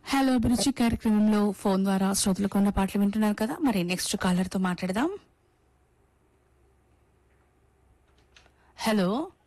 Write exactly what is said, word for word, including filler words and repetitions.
Hello అభిరుచి కార్యక్రమంలో phone ద్వారా శ్రోతలు కొన్న పాటలు వింటున్నారు కదా. మరి నెక్స్ట్ కాలర్ తో మాట్లాడదాం. హలో